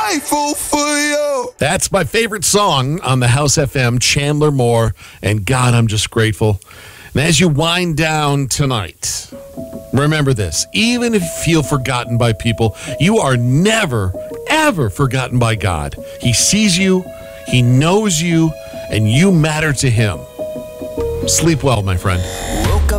grateful for you. That's my favorite song on the House FM, Chandler Moore, and God, I'm just grateful. And as you wind down tonight, remember this. Even if you feel forgotten by people, you are never, ever forgotten by God. He sees you, He knows you, and you matter to Him. Sleep well, my friend.